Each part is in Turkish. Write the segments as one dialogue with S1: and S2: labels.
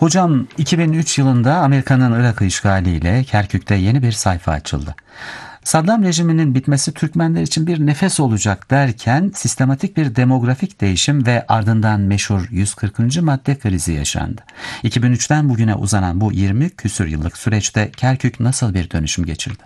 S1: Hocam 2003 yılında Amerika'nın Irak işgaliyle Kerkük'te yeni bir sayfa açıldı. Saddam rejiminin bitmesi Türkmenler için bir nefes olacak derken sistematik bir demografik değişim ve ardından meşhur 140. madde krizi yaşandı. 2003'ten bugüne uzanan bu 20 küsür yıllık süreçte Kerkük nasıl bir dönüşüm geçirdi?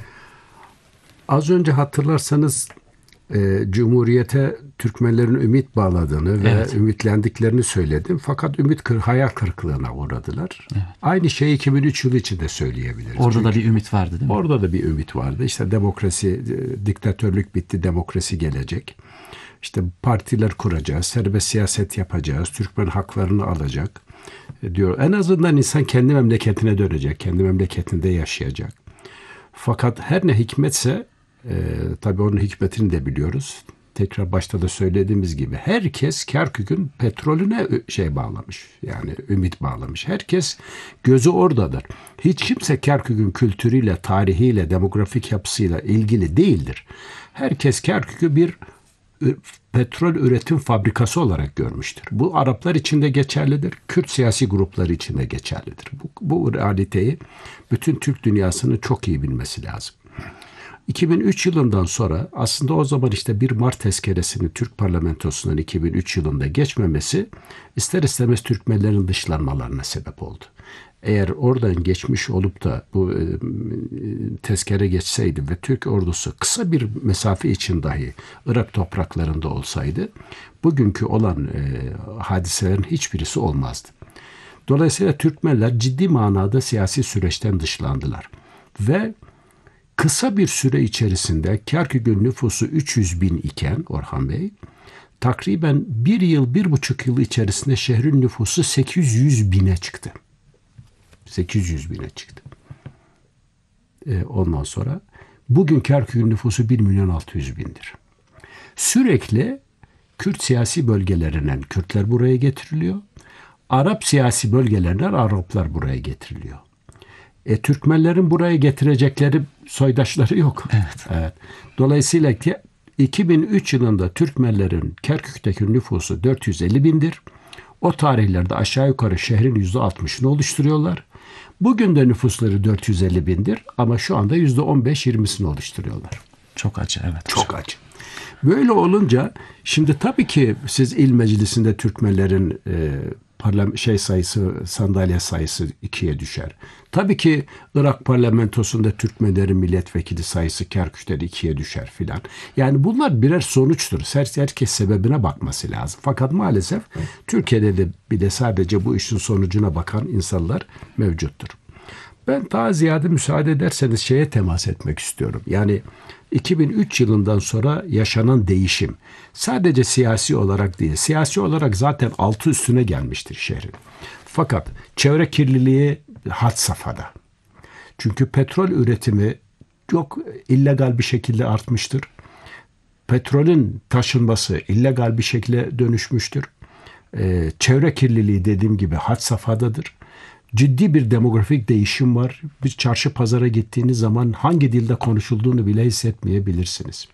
S2: Az önce hatırlarsanız Cumhuriyete Türkmenlerin ümit bağladığını ve ümitlendiklerini söyledim. Fakat hayal kırıklığına uğradılar. Evet. Aynı şeyi 2003 yılı için de söyleyebiliriz.
S1: Orada da bir ümit vardı değil mi?
S2: Orada da bir ümit vardı. İşte demokrasi, diktatörlük bitti, demokrasi gelecek. İşte partiler kuracağız, serbest siyaset yapacağız, Türkmen haklarını alacak diyor. En azından insan kendi memleketine dönecek, kendi memleketinde yaşayacak. Fakat her ne hikmetse, tabii onun hikmetini de biliyoruz. Tekrar başta da söylediğimiz gibi herkes Kerkük'ün petrolüne bağlamış. Yani ümit bağlamış. Herkes gözü oradadır. Hiç kimse Kerkük'ün kültürüyle, tarihiyle, demografik yapısıyla ilgili değildir. Herkes Kerkük'ü bir petrol üretim fabrikası olarak görmüştür. Bu Araplar için de geçerlidir. Kürt siyasi grupları için de geçerlidir. Bu realiteyi bütün Türk dünyasının çok iyi bilmesi lazım. 2003 yılından sonra aslında o zaman işte 1 Mart tezkeresinin Türk parlamentosunun 2003 yılında geçmemesi ister istemez Türkmenlerin dışlanmalarına sebep oldu. Eğer oradan geçmiş olup da bu tezkere geçseydi ve Türk ordusu kısa bir mesafe için dahi Irak topraklarında olsaydı bugünkü olan hadiselerin hiçbirisi olmazdı. Dolayısıyla Türkmenler ciddi manada siyasi süreçten dışlandılar ve kısa bir süre içerisinde Kerkük'ün nüfusu 300 bin iken Orhan Bey, takriben 1,5 yıl içerisinde şehrin nüfusu 800 bine çıktı. 800 bine çıktı. Ondan sonra bugün Kerkük'ün nüfusu 1.600.000'dir. Sürekli Kürt siyasi bölgelerinden Kürtler buraya getiriliyor. Arap siyasi bölgelerinden Araplar buraya getiriliyor. Türkmenlerin buraya getirecekleri soydaşları yok. Evet. Dolayısıyla 2003 yılında Türkmenlerin Kerkük'teki nüfusu 450 bindir. O tarihlerde aşağı yukarı şehrin %60'ını oluşturuyorlar. Bugün de nüfusları 450 bindir ama şu anda %15-20'sini oluşturuyorlar.
S1: Çok acı, evet.
S2: Çok acı. Böyle olunca şimdi tabii ki siz il meclisinde Türkmenlerin sandalye sayısı 2'ye düşer. Tabii ki Irak parlamentosunda Türkmenlerin milletvekili sayısı Kerkük'te de 2'ye düşer filan. Yani bunlar birer sonuçtur. Herkes sebebine bakması lazım. Fakat maalesef Türkiye'de de bile sadece bu işin sonucuna bakan insanlar mevcuttur. Ben daha ziyade müsaade ederseniz şeye temas etmek istiyorum. Yani 2003 yılından sonra yaşanan değişim sadece siyasi olarak değil, siyasi olarak zaten altı üstüne gelmiştir şehrin. Fakat çevre kirliliği had safhada. Çünkü petrol üretimi çok illegal bir şekilde artmıştır. Petrolün taşınması illegal bir şekilde dönüşmüştür. Çevre kirliliği dediğim gibi had safhadadır. Ciddi bir demografik değişim var. Bir çarşı pazara gittiğiniz zaman hangi dilde konuşulduğunu bile hissetmeyebilirsiniz.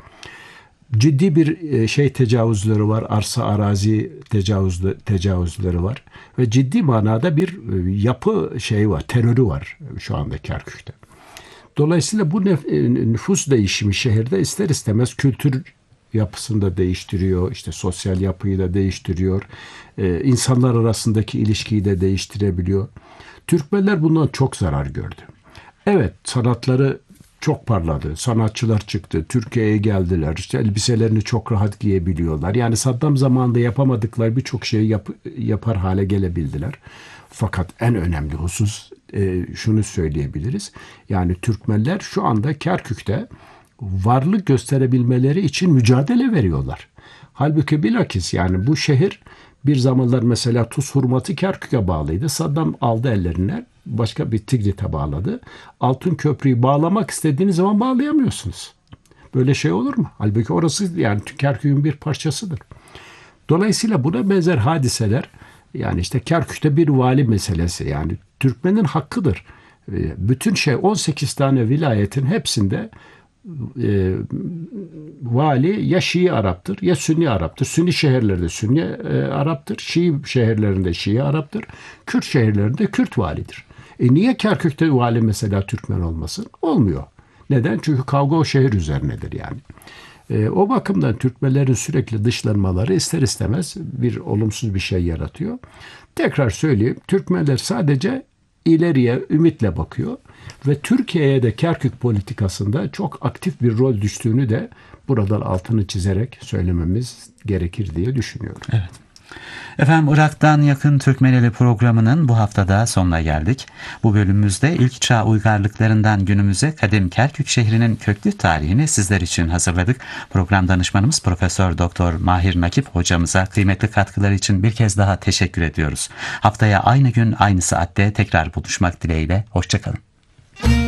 S2: Ciddi bir tecavüzleri var. Arsa arazi tecavüzleri var. Ve ciddi manada bir yapı var. Terörü var şu anda Kerkük'te. Dolayısıyla bu nüfus değişimi şehirde ister istemez kültür yapısını da değiştiriyor. İşte sosyal yapıyı da değiştiriyor. İnsanlar arasındaki ilişkiyi de değiştirebiliyor. Türkmenler bundan çok zarar gördü. Evet, sanatları çok parladı. Sanatçılar çıktı. Türkiye'ye geldiler. İşte elbiselerini çok rahat giyebiliyorlar. Yani Saddam zamanında yapamadıkları birçok şeyi yapar hale gelebildiler. Fakat en önemli husus şunu söyleyebiliriz. Yani Türkmenler şu anda Kerkük'te varlık gösterebilmeleri için mücadele veriyorlar. Halbuki bilakis yani bu şehir bir zamanlar mesela Tuz hurmatı Kerkük'e bağlıydı. Saddam aldı ellerine başka bir Tigrit'e bağladı. Altın Köprü'yü bağlamak istediğiniz zaman bağlayamıyorsunuz. Böyle şey olur mu? Halbuki orası yani Kerkük'ün bir parçasıdır. Dolayısıyla buna benzer hadiseler yani işte Kerkük'te bir vali meselesi yani Türkmenin hakkıdır. Bütün 18 tane vilayetin hepsinde vali ya Şii Arap'tır ya Sünni Arap'tır. Sünni şehirlerde Sünni Arap'tır. Şii şehirlerinde Şii Arap'tır. Kürt şehirlerinde Kürt validir. Niye Kerkük'te vali mesela Türkmen olmasın? Olmuyor. Neden? Çünkü kavga o şehir üzerinedir yani. O bakımdan Türkmenlerin sürekli dışlanmaları ister istemez bir olumsuz bir şey yaratıyor. Tekrar söyleyeyim, Türkmenler sadece ileriye ümitle bakıyor ve Türkiye'ye de Kerkük politikasında çok aktif bir rol düştüğünü de buradan altını çizerek söylememiz gerekir diye düşünüyorum.
S1: Evet. Efendim, Irak'tan Yakın Türkmeneli programının bu haftada sonuna geldik. Bu bölümümüzde ilk çağ uygarlıklarından günümüze kadim Kerkük şehrinin köklü tarihini sizler için hazırladık. Program danışmanımız Profesör Doktor Mahir Nakip hocamıza kıymetli katkıları için bir kez daha teşekkür ediyoruz. Haftaya aynı gün aynı saatte tekrar buluşmak dileğiyle. Hoşça kalın.